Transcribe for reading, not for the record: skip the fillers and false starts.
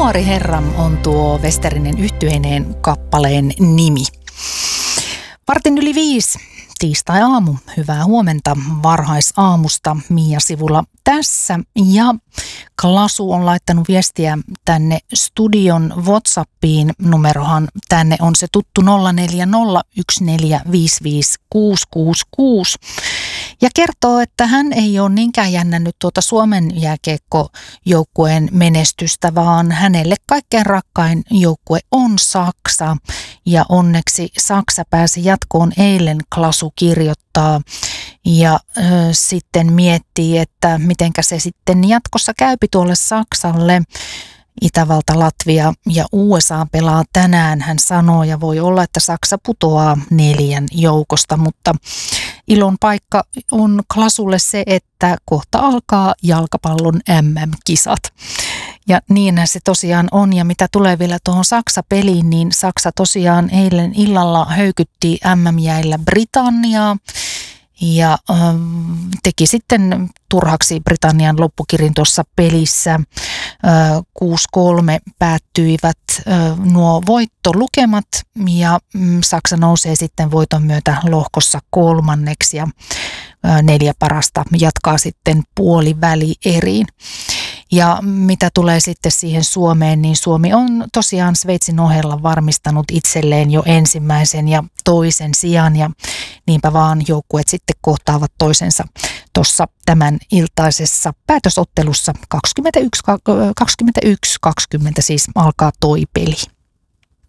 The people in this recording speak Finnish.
Nuori herra on tuo Westerinen yhtyeineen kappaleen nimi. 4:45, tiistai-aamu. Hyvää huomenta varhaisaamusta. Mia Sivula tässä. Ja Klasu on laittanut viestiä tänne studion WhatsAppiin. Numerohan tänne on se tuttu 0401455666. Ja kertoo, että hän ei ole niinkään jännännyt tuota Suomen jääkiekkojoukkueen menestystä, vaan hänelle kaikkein rakkain joukkue on Saksa. Ja onneksi Saksa pääsi jatkoon eilen, Klasu kirjoittaa. Ja sitten miettii, että mitenkä se sitten jatkossa käypi tuolle Saksalle. Itävalta, Latvia ja USA pelaa tänään, hän sanoo, ja voi olla, että Saksa putoaa 4 joukosta, mutta ilon paikka on Klasulle se, että kohta alkaa jalkapallon MM-kisat. Ja niinhän se tosiaan on, ja mitä tulee vielä tuohon Saksa-peliin, niin Saksa tosiaan eilen illalla höykytti MM-jäillä Britanniaa. Ja teki sitten turhaksi Britannian loppukirin tuossa pelissä. 6-3 päättyivät nuo voittolukemat ja Saksa nousee sitten voiton myötä lohkossa 3. ja 4 parasta jatkaa sitten puolivälieriin. Ja mitä tulee sitten siihen Suomeen, niin Suomi on tosiaan Sveitsin ohella varmistanut itselleen jo ensimmäisen ja toisen sijan, ja niinpä vaan joukkueet sitten kohtaavat toisensa tuossa tämän iltaisessa päätösottelussa 21-20 siis alkaa toi peli.